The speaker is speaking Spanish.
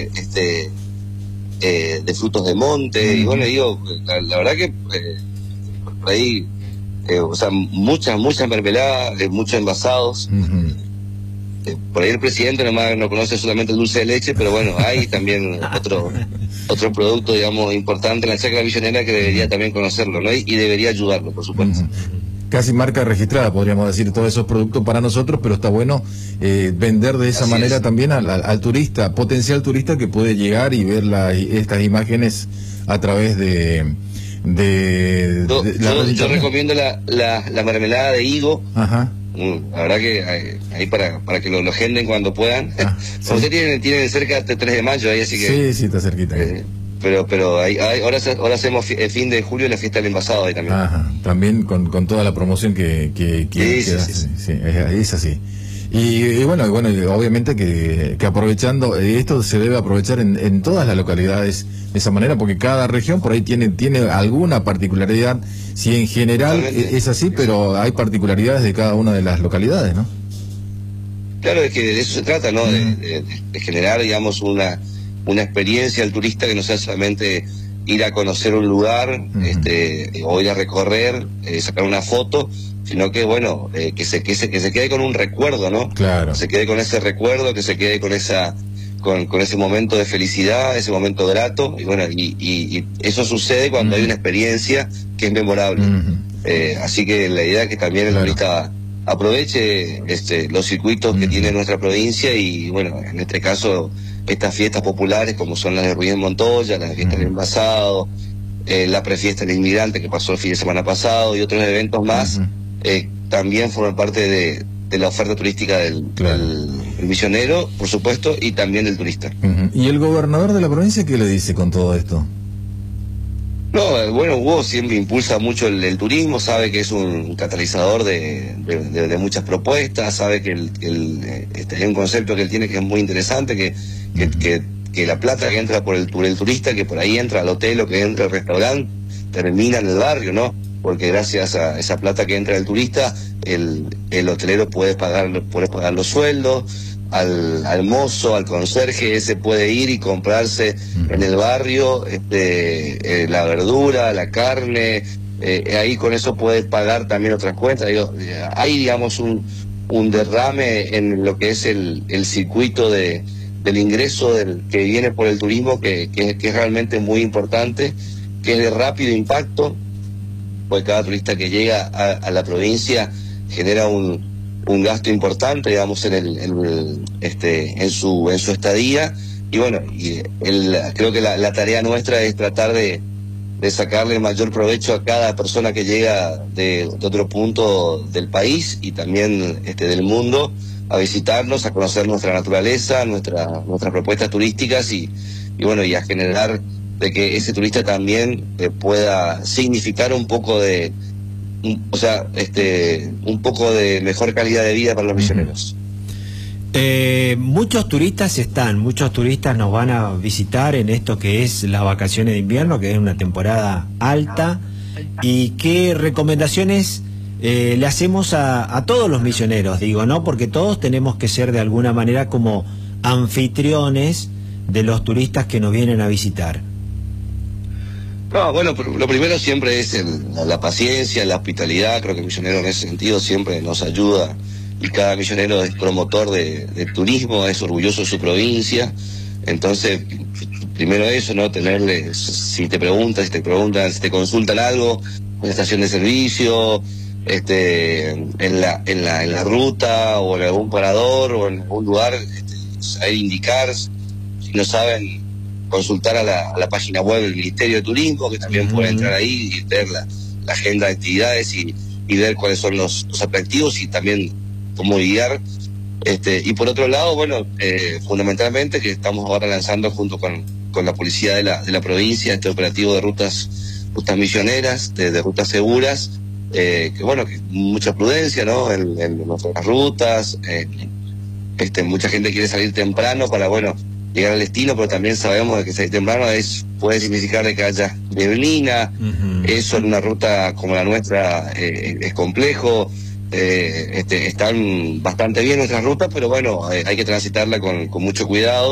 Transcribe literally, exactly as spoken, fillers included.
de este eh, de frutos de monte, y bueno, digo, la, la verdad que eh, por ahí, eh, o sea, muchas, muchas mermeladas, eh, muchos envasados. Uh-huh. eh, por ahí el presidente nomás no conoce solamente el dulce de leche, pero bueno, hay también otro otro producto, digamos, importante en la chacra misionera que debería también conocerlo, ¿no? Y, y debería ayudarlo, por supuesto. Uh-huh. Casi marca registrada, podríamos decir, todos esos productos para nosotros, pero está bueno eh, vender de esa Así manera es. también al, al, al turista, potencial turista que puede llegar y ver la, estas imágenes a través de... de, yo, de la yo, yo recomiendo la, la, la mermelada de higo. Ajá. La verdad que ahí, ahí para, para que lo, lo agenden cuando puedan. Ah, ¿sí? Ustedes tienen, tienen cerca del tres de mayo ahí, así que... Sí, sí, está cerquita. Eh, pero pero ahí, ahí, ahora, ahora hacemos el fin de julio la fiesta del envasado ahí también. Ajá, también con, con toda la promoción que, que, que, sí, que sí, hace. sí, Sí, es, es así. Y, y bueno, y bueno, y obviamente que, que aprovechando, eh, esto se debe aprovechar en, en todas las localidades de esa manera, porque cada región por ahí tiene, tiene alguna particularidad. Si en general Totalmente. es así, pero hay particularidades de cada una de las localidades, ¿no? Claro, es que de eso se trata, ¿no? De, de, de generar, digamos, una, una experiencia al turista que no sea solamente ir a conocer un lugar, uh-huh. este, o ir a recorrer, eh, sacar una foto, sino que, bueno, eh, que, se, que, se, que se quede con un recuerdo, ¿no? Claro. Que se quede con ese recuerdo, que se quede con esa con, con ese momento de felicidad, ese momento grato, y bueno, y, y, y eso sucede cuando uh-huh. hay una experiencia que es memorable. Uh-huh. eh, así que la idea es que también el turista claro. aproveche este, los circuitos uh-huh. que tiene nuestra provincia, y bueno, en este caso estas fiestas populares como son las de Ruiz de Montoya, las de fiesta uh-huh. del envasado, eh, la prefiesta del inmigrante que pasó el fin de semana pasado y otros eventos más, uh-huh. eh, también forman parte de, de la oferta turística del, claro. del, del misionero, por supuesto, y también del turista. Uh-huh. ¿Y el gobernador de la provincia qué le dice con todo esto? No, bueno, Hugo siempre impulsa mucho el, el turismo, sabe que es un catalizador de, de, de, de muchas propuestas, sabe que el, el, este, hay un concepto que él tiene que es muy interesante, que, que, que, que la plata que entra por el, por el turista, que por ahí entra al hotel o que entra al restaurante, termina en el barrio, ¿no? Porque gracias a esa plata que entra del turista, el, el hotelero puede pagar, puede pagar los sueldos, al, al mozo, al conserje, ese puede ir y comprarse en el barrio este, eh, la verdura, la carne, eh, ahí con eso puede pagar también otras cuentas. Digo, hay, digamos, un, un derrame en lo que es el, el circuito de, del ingreso del, que viene por el turismo, que, que, que es realmente muy importante, que es de rápido impacto, porque cada turista que llega a, a la provincia genera un un gasto importante, digamos, en el, en el este en su en su estadía, y bueno, y el, creo que la, la tarea nuestra es tratar de, de sacarle el mayor provecho a cada persona que llega de, de otro punto del país y también este del mundo a visitarnos, a conocer nuestra naturaleza, nuestra, nuestras propuestas turísticas, y, y bueno, y a generar de que ese turista también eh, pueda significar un poco de o sea, este, un poco de mejor calidad de vida para los misioneros. Eh, muchos turistas están, muchos turistas nos van a visitar en esto que es las vacaciones de invierno, que es una temporada alta. ¿Y qué recomendaciones eh, le hacemos a, a todos los misioneros? Digo, ¿no? Porque todos tenemos que ser de alguna manera como anfitriones de los turistas que nos vienen a visitar. No, bueno, lo primero siempre es el, la, la paciencia, la hospitalidad. Creo que el misionero en ese sentido siempre nos ayuda, y cada misionero es promotor de, de turismo, es orgulloso de su provincia. Entonces, primero eso, ¿no? Tenerle, si te preguntan, si te preguntan, si te consultan algo, en la estación de servicio, este, en la, en la, en la ruta, o en algún parador, o en algún lugar, este, saber indicar, si no saben, consultar a la, a la página web del Ministerio de Turismo, que también uh-huh. puede entrar ahí y ver la, la agenda de actividades y, y ver cuáles son los, los atractivos y también cómo guiar. Este, y por otro lado, bueno, eh, fundamentalmente que estamos ahora lanzando junto con, con la policía de la, de la provincia este operativo de rutas, rutas misioneras, de, de rutas seguras, eh, que bueno, que mucha prudencia, ¿no? En, en nuestras rutas, eh, este, mucha gente quiere salir temprano para, bueno, llegar al destino, pero también sabemos de que salir temprano es, puede significar de que haya neblina, uh-huh. eso en una ruta como la nuestra eh, es complejo, eh, este, están bastante bien nuestras rutas, pero bueno, hay, hay que transitarla con, con mucho cuidado.